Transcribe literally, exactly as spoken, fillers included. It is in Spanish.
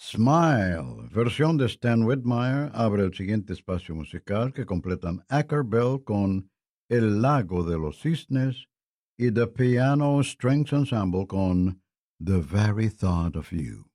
Smile, versión de Stan Whitmire, abre el siguiente espacio musical que completan Acker Bell con El Lago de los Cisnes y The Piano Strings Ensemble con The Very Thought of You.